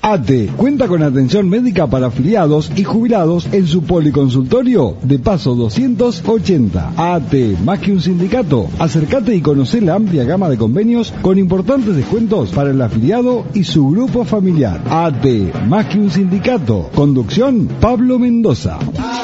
ATE cuenta con atención médica para afiliados y jubilados en su policonsultorio de Paso 280. ATE, más que un sindicato. Acércate y conocé la amplia gama de convenios con importantes descuentos para el afiliado y su grupo familiar. ATE, más que un sindicato. Conducción, Pablo Mendoza.